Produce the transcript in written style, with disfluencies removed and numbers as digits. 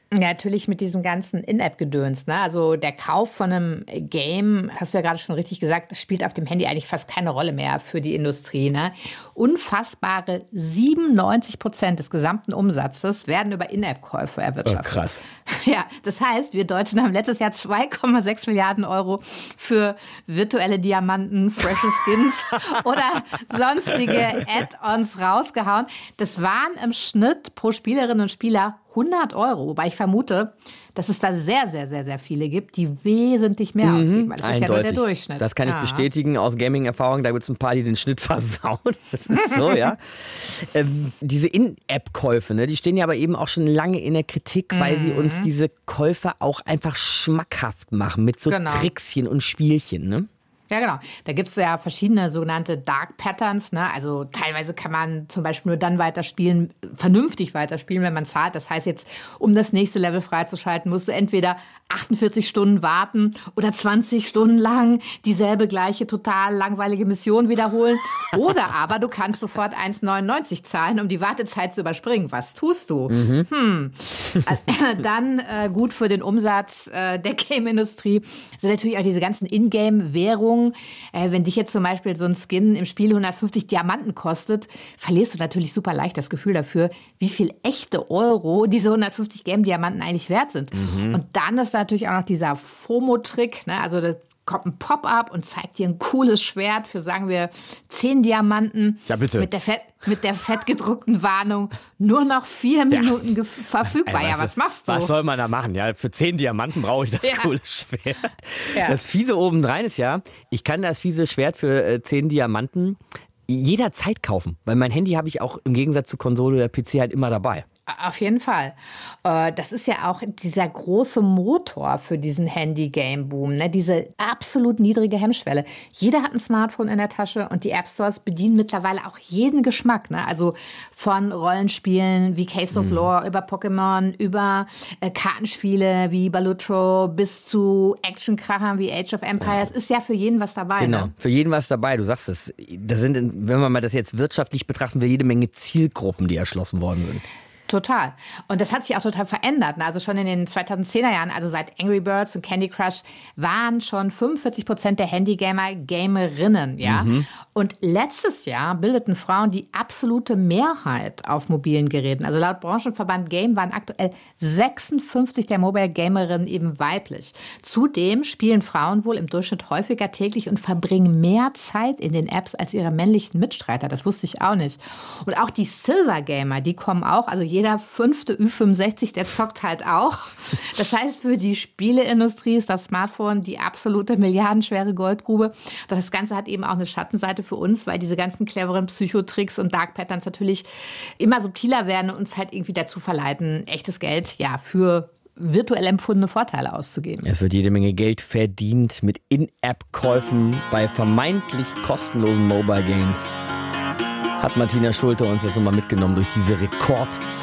Ja, natürlich mit diesem ganzen In-App-Gedöns, ne? Also der Kauf von einem Game, hast du ja gerade schon richtig gesagt, das spielt auf dem Handy eigentlich fast keine Rolle mehr für die Industrie, ne? Unfassbare 97% des gesamten Umsatzes werden über In-App-Käufe erwirtschaftet. Oh, krass. Ja, das heißt, wir Deutschen haben letztes Jahr 2,6 Milliarden Euro für virtuelle Diamanten, freshe Skins oder sonstige Add-ons rausgehauen. Das waren im Schnitt pro Spielerinnen und Spieler 100 Euro, wobei ich vermute, dass es da sehr, sehr, sehr, sehr viele gibt, die wesentlich mehr ausgeben. Weil das ist ja nur der Durchschnitt. Das kann ich bestätigen aus Gaming-Erfahrung. Da gibt es ein paar, die den Schnitt versauen. Das ist so, ja. Diese In-App-Käufe, ne, die stehen ja aber eben auch schon lange in der Kritik, weil sie uns diese Käufe auch einfach schmackhaft machen mit so Trickschen und Spielchen, ne? Ja, genau. Da gibt es ja verschiedene sogenannte Dark Patterns, ne? Also teilweise kann man zum Beispiel nur dann weiterspielen, vernünftig weiterspielen, wenn man zahlt. Das heißt jetzt, um das nächste Level freizuschalten, musst du entweder 48 Stunden warten oder 20 Stunden lang dieselbe gleiche total langweilige Mission wiederholen. Oder aber du kannst sofort 1,99 zahlen, um die Wartezeit zu überspringen. Was tust du? Dann gut für den Umsatz der Game-Industrie sind natürlich auch diese ganzen Ingame-Währungen. Wenn dich jetzt zum Beispiel so ein Skin im Spiel 150 Diamanten kostet, verlierst du natürlich super leicht das Gefühl dafür, wie viel echte Euro diese 150 Game-Diamanten eigentlich wert sind. Und dann ist natürlich auch noch dieser FOMO-Trick, ne? Also das kommt ein Pop-up und zeigt dir ein cooles Schwert für, sagen wir, 10 Diamanten. Ja, bitte. Mit der fettgedruckten Warnung, nur noch 4 Minuten verfügbar. Ja, was machst du? Was soll man da machen? Ja, für 10 Diamanten brauche ich das coole Schwert. Ja. Das Fiese obendrein ist ja, ich kann das fiese Schwert für 10 Diamanten jederzeit kaufen. Weil mein Handy habe ich auch im Gegensatz zu Konsole oder PC halt immer dabei. Auf jeden Fall. Das ist ja auch dieser große Motor für diesen Handy-Game-Boom, ne? Diese absolut niedrige Hemmschwelle. Jeder hat ein Smartphone in der Tasche und die App-Stores bedienen mittlerweile auch jeden Geschmack, ne? Also von Rollenspielen wie Caves of Lore über Pokémon, über Kartenspiele wie Balutro bis zu Actionkrachern wie Age of Empires. Ist ja für jeden was dabei. Genau, ne? Für jeden was dabei. Du sagst es. Da sind, wenn man mal das jetzt wirtschaftlich betrachten will, jede Menge Zielgruppen, die erschlossen worden sind. Total. Und das hat sich auch total verändert. Also schon in den 2010er Jahren, also seit Angry Birds und Candy Crush, waren schon 45% der Handygamer Gamerinnen. Ja? Und letztes Jahr bildeten Frauen die absolute Mehrheit auf mobilen Geräten. Also laut Branchenverband Game waren aktuell 56 der Mobile Gamerinnen eben weiblich. Zudem spielen Frauen wohl im Durchschnitt häufiger täglich und verbringen mehr Zeit in den Apps als ihre männlichen Mitstreiter. Das wusste ich auch nicht. Und auch die Silver Gamer, die kommen auch, also jeder 5. Ü65, der zockt halt auch. Das heißt, für die Spieleindustrie ist das Smartphone die absolute milliardenschwere Goldgrube. Doch das Ganze hat eben auch eine Schattenseite für uns, weil diese ganzen cleveren Psychotricks und Dark Patterns natürlich immer subtiler werden und uns halt irgendwie dazu verleiten, echtes Geld für virtuell empfundene Vorteile auszugeben. Es wird jede Menge Geld verdient mit In-App-Käufen bei vermeintlich kostenlosen Mobile Games. Hat Martina Schulte uns jetzt nochmal mitgenommen durch diese Rekordzeit.